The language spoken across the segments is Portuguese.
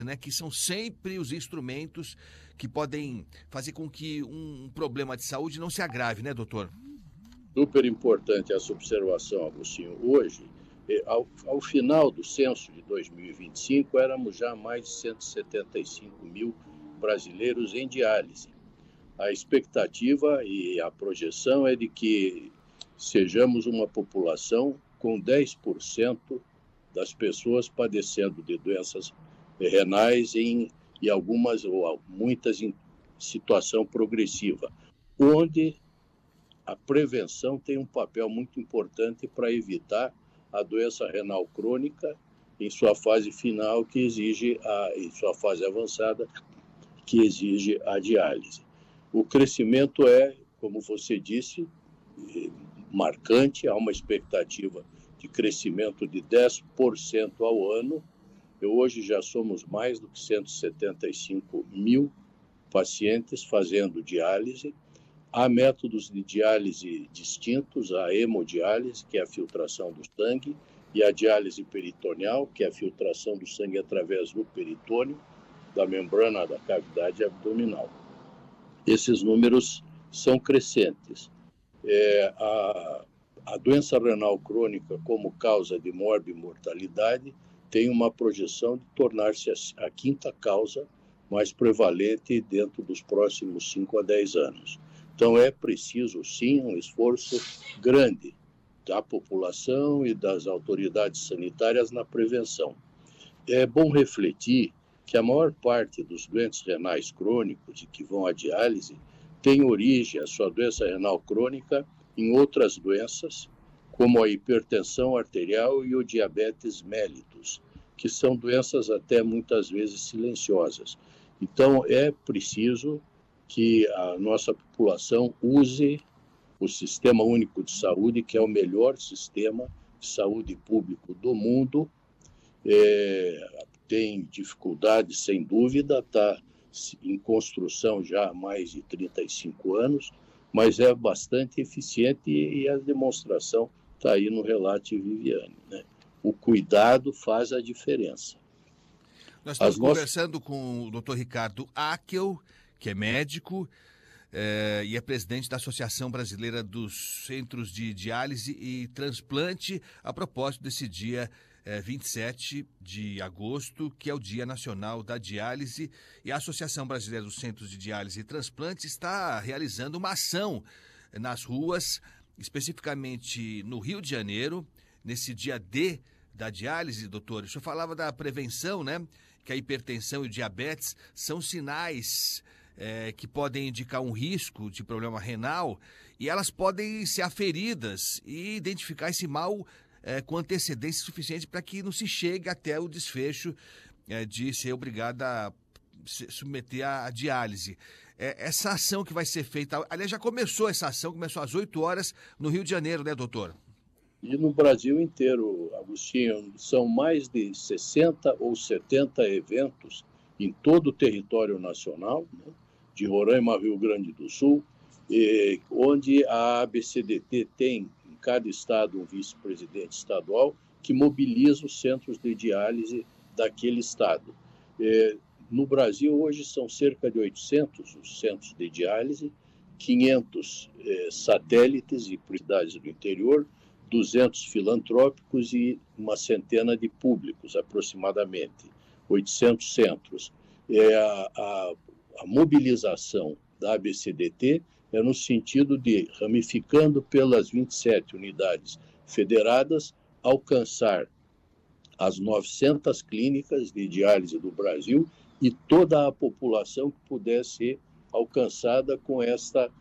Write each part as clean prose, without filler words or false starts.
né, que são sempre os instrumentos que podem fazer com que um problema de saúde não se agrave, né, doutor? Super importante essa observação, Agostinho. Hoje, ao final do censo de 2025, éramos já mais de 175 mil brasileiros em diálise. A expectativa e a projeção é de que sejamos uma população com 10% das pessoas padecendo de doenças renais e algumas ou muitas em situação progressiva, onde a prevenção tem um papel muito importante para evitar a doença renal crônica em sua fase final, em sua fase avançada, que exige a diálise. O crescimento é, como você disse, marcante, há uma expectativa de crescimento de 10% ao ano. Hoje já somos mais do que 175 mil pacientes fazendo diálise. Há métodos de diálise distintos, a hemodiálise, que é a filtração do sangue, e a diálise peritoneal, que é a filtração do sangue através do peritônio, da membrana da cavidade abdominal. Esses números são crescentes. A doença renal crônica, como causa de morbimortalidade, tem uma projeção de tornar-se a quinta causa mais prevalente dentro dos próximos 5 a 10 anos. Então é preciso, sim, um esforço grande da população e das autoridades sanitárias na prevenção. É bom refletir que a maior parte dos doentes renais crônicos e que vão à diálise tem origem, a sua doença renal crônica, em outras doenças, como a hipertensão arterial e o diabetes mellitus, que são doenças até muitas vezes silenciosas. Então é preciso que a nossa população use o Sistema Único de Saúde, que é o melhor sistema de saúde público do mundo. Tem dificuldades, sem dúvida, está em construção já há mais de 35 anos, mas é bastante eficiente e a demonstração está aí no relato de Viviane, né? O cuidado faz a diferença. Nós estamos conversando com o Dr. Ricardo Akel, que é médico e é presidente da Associação Brasileira dos Centros de Diálise e Transplante, a propósito desse dia 27 de agosto, que é o Dia Nacional da Diálise, e a Associação Brasileira dos Centros de Diálise e Transplante está realizando uma ação nas ruas, especificamente no Rio de Janeiro, nesse dia D da diálise, doutor. O senhor falava da prevenção, né? Que a hipertensão e o diabetes são sinais que podem indicar um risco de problema renal e elas podem ser aferidas e identificar esse mal com antecedência suficiente para que não se chegue até o desfecho de ser obrigado a se submeter à diálise. Essa ação que vai ser feita, aliás, já começou essa ação, começou às 8 horas no Rio de Janeiro, né, doutor? E no Brasil inteiro, Agostinho, são mais de 60 ou 70 eventos em todo o território nacional, né, de Roraima, Rio Grande do Sul, onde a ABCDT tem em cada estado um vice-presidente estadual que mobiliza os centros de diálise daquele estado. No Brasil, hoje, são cerca de 800 os centros de diálise, 500 satélites e cidades do interior, 200 filantrópicos e uma centena de públicos, aproximadamente, 800 centros. A mobilização da ABCDT é no sentido de, ramificando pelas 27 unidades federadas, alcançar as 900 clínicas de diálise do Brasil e toda a população que puder ser alcançada com esta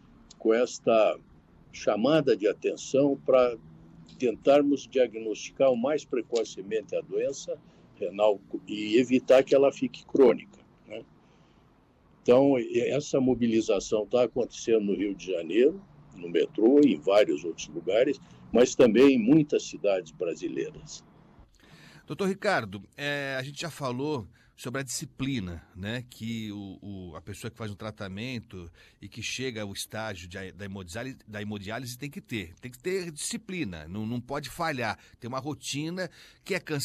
chamada de atenção para tentarmos diagnosticar o mais precocemente a doença renal e evitar que ela fique crônica, né? Então, essa mobilização está acontecendo no Rio de Janeiro, no metrô e em vários outros lugares, mas também em muitas cidades brasileiras. Doutor Ricardo, a gente já falou sobre a disciplina, né? Que a pessoa que faz um tratamento e que chega ao estágio da hemodiálise tem que ter disciplina, não pode falhar, tem uma rotina que é